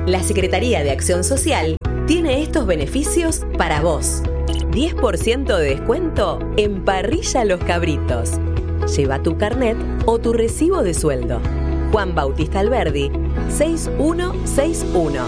La Secretaría de Acción Social tiene estos beneficios para vos. 10% de descuento en Parrilla Los Cabritos. Lleva tu carnet o tu recibo de sueldo. Juan Bautista Alberdi, 6161.